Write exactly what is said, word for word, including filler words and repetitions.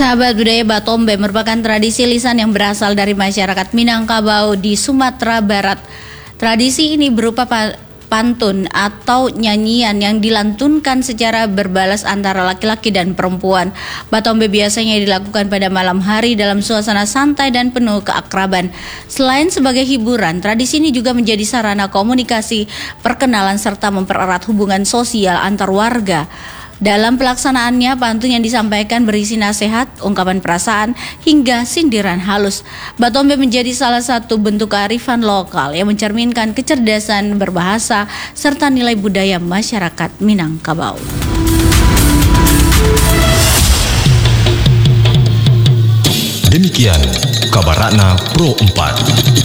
Sahabat budaya Batombe merupakan tradisi lisan yang berasal dari masyarakat Minangkabau di Sumatera Barat. Tradisi ini berupa pa pantun atau nyanyian yang dilantunkan secara berbalas antara laki-laki dan perempuan. Batombe biasanya dilakukan pada malam hari dalam suasana santai dan penuh keakraban. Selain sebagai hiburan, tradisi ini juga menjadi sarana komunikasi, perkenalan serta mempererat hubungan sosial antar warga. Dalam pelaksanaannya, pantun yang disampaikan berisi nasihat, ungkapan perasaan, hingga sindiran halus. Batombe menjadi salah satu bentuk kearifan lokal yang mencerminkan kecerdasan berbahasa serta nilai budaya masyarakat Minangkabau. Demikian kabar Ratna Pro empat.